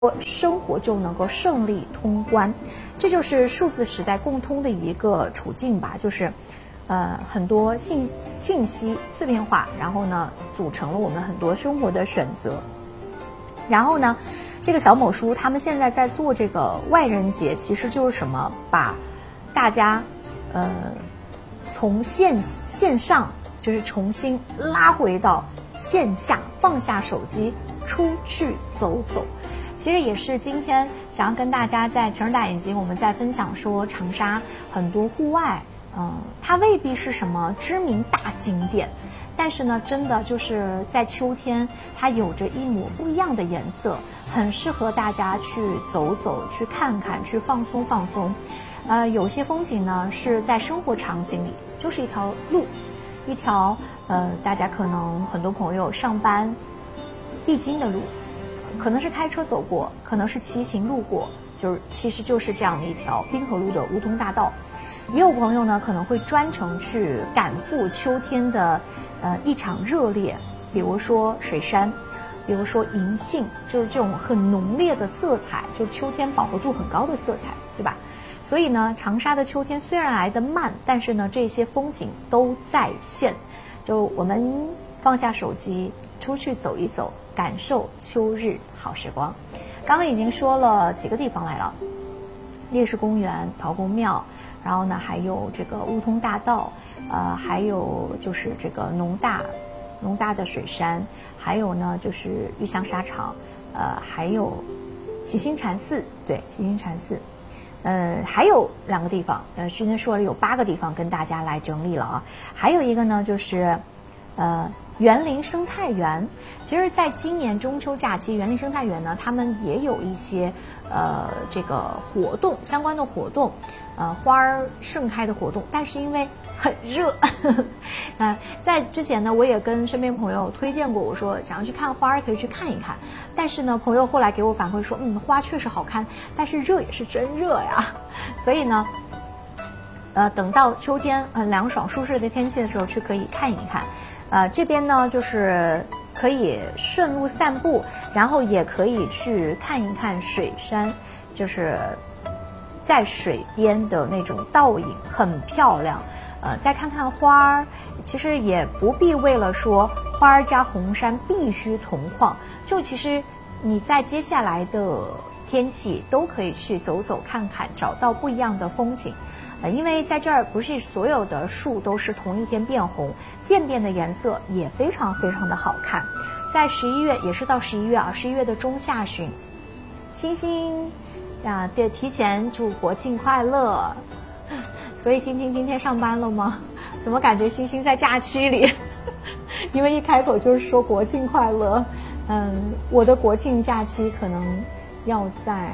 生活就能够顺利通关。这就是数字时代共通的一个处境吧，就是很多信息碎片化，然后呢组成了我们很多生活的选择。然后呢这个小某书他们现在在做这个外人节，其实就是什么，把大家从线上就是重新拉回到线下，放下手机出去走走。其实也是今天想要跟大家在城市大眼睛我们在分享说，长沙很多户外它未必是什么知名大景点，但是呢真的就是在秋天它有着一抹不一样的颜色，很适合大家去走走，去看看，去放松放松。有些风景呢是在生活场景里，就是一条路，一条大家可能很多朋友上班必经的路，可能是开车走过，可能是骑行路过，其实就是这样的一条滨河路的梧桐大道。也有朋友呢可能会专程去赶赴秋天的一场热烈，比如说水杉，比如说银杏，就是这种很浓烈的色彩，就秋天饱和度很高的色彩，对吧？所以呢长沙的秋天虽然来得慢，但是呢这些风景都在线。就我们放下手机出去走一走，感受秋日好时光。刚刚已经说了几个地方来了，烈士公园、陶公庙，然后呢还有这个梧桐大道，还有就是这个农大的水杉，还有呢就是玉香沙场，还有喜心禅寺，对，喜心禅寺。还有2个地方，今天说了有8个地方跟大家来整理了啊。还有一个呢就是园林生态园。其实在今年中秋假期，园林生态园呢他们也有一些这个活动，相关的活动，花儿盛开的活动，但是因为很热在之前呢我也跟身边朋友推荐过，我说想要去看花儿可以去看一看，但是呢朋友后来给我反馈说花确实好看，但是热也是真热呀。所以呢等到秋天很凉爽舒适的天气的时候去可以看一看。这边呢就是可以顺路散步，然后也可以去看一看水杉，就是在水边的那种倒影很漂亮。再看看花儿，其实也不必为了说花儿加红杉必须同框，就其实你在接下来的天气都可以去走走看看，找到不一样的风景。因为在这儿不是所有的树都是同一天变红，渐变的颜色也非常非常的好看。在11月，也是到11月啊，11月的中下旬，星星呀，对，提前祝国庆快乐。所以星星今天上班了吗？怎么感觉星星在假期里？因为一开口就是说国庆快乐。我的国庆假期可能要在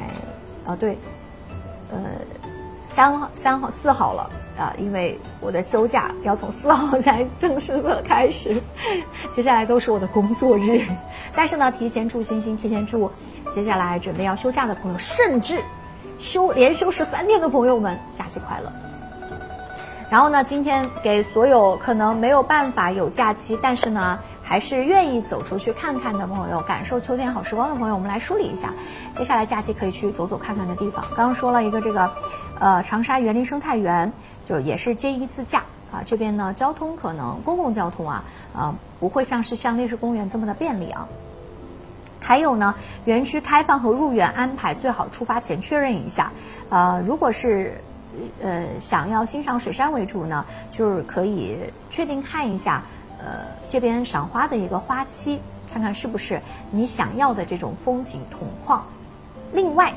3号4号了因为我的休假要从4号才正式的开始，接下来都是我的工作日。但是呢提前祝星星，提前祝接下来准备要休假的朋友，甚至连休13天的朋友们假期快乐。然后呢今天给所有可能没有办法有假期，但是呢还是愿意走出去看看的朋友，感受秋天好时光的朋友，我们来梳理一下接下来假期可以去走走看看的地方。刚刚说了一个这个长沙园林生态园，就也是街一自驾这边呢交通可能公共交通不会像烈士公园这么的便利啊。还有呢园区开放和入园安排最好出发前确认一下。如果是想要欣赏水杉为主呢，就是可以确定看一下这边赏花的一个花期，看看是不是你想要的这种风景同框。另外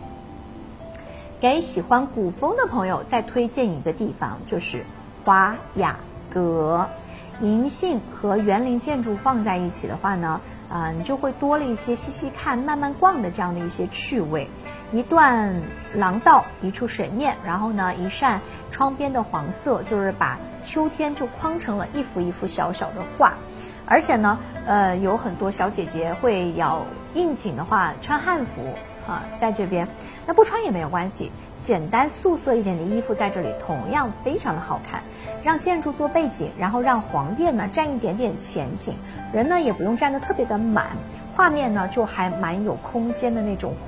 给喜欢古风的朋友再推荐一个地方，就是花雅阁。银杏和园林建筑放在一起的话呢你就会多了一些细细看慢慢逛的这样的一些趣味。一段廊道，一处水面，然后呢一扇窗边的黄色，就是把秋天就框成了一幅一幅小小的画。而且呢有很多小姐姐会要应景的话穿汉服在这边，那不穿也没有关系，简单素色一点的衣服在这里同样非常的好看。让建筑做背景，然后让黄叶呢占一点点前景，人呢也不用站得特别的满， 画面呢就还蛮有空间的那种